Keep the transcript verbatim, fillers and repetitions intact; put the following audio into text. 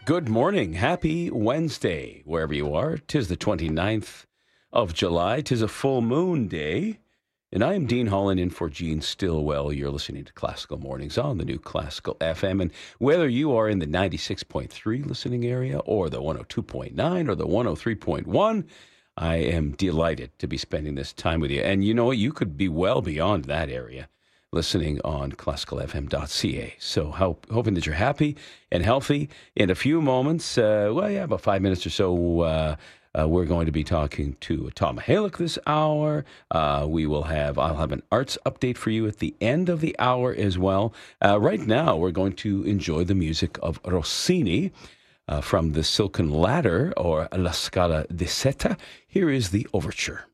Good morning. Happy Wednesday, wherever you are. Tis the twenty-ninth of July. Tis a full moon day. And I am Dean Holland in for Gene Stillwell. You're listening to Classical Mornings on the new Classical F M. And whether you are in the ninety-six point three listening area or the one oh two point nine or the one oh three point one, I am delighted to be spending this time with you. And you know what? You could be well beyond that area, listening on classical f m dot c a. So how, hoping that you're happy and healthy. In a few moments, uh, well, yeah, about five minutes or so, uh, uh, we're going to be talking to Tom Halick this hour. Uh, we will have, I'll have an arts update for you at the end of the hour as well. Uh, right now, we're going to enjoy the music of Rossini uh, from the Silken Ladder, or La Scala di Seta. Here is the overture.